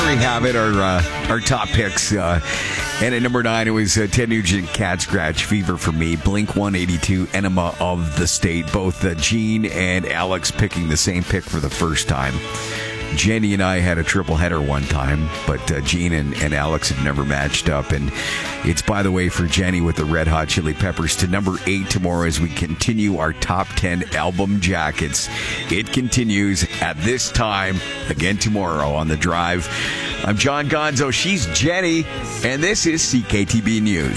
we have it, our top picks. And at number 9, it was Ted Nugent, Cat Scratch Fever for me. Blink 182, Enema of the State. Both Gene and Alex picking the same pick for the first time. Jenny and I had a triple header one time, but Gene and Alex had never matched up. And it's, by the way, for Jenny with the Red Hot Chili Peppers to number 8 tomorrow as we continue our top 10 album jackets. It continues at this time again tomorrow on The Drive. I'm John Gonzo. She's Jenny, and this is CKTB News.